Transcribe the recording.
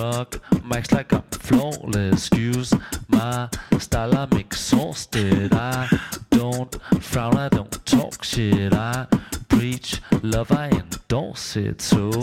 Max like I'm flawless. Use my style, I'm exhausted. I don't frown, I don't talk shit. I preach love, I endorse it. So